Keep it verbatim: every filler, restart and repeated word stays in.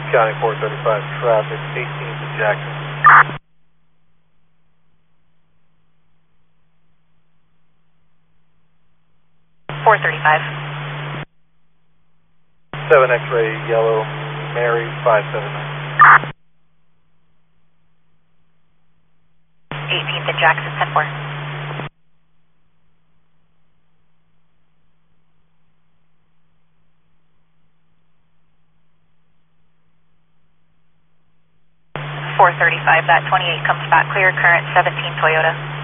County four thirty-five traffic, eighteenth to Jackson. four thirty-five. seven X-ray yellow, Mary five seven nine. eighteenth to Jackson, ten four. four thirty-five, that twenty-eight comes back clear, current seventeen Toyota.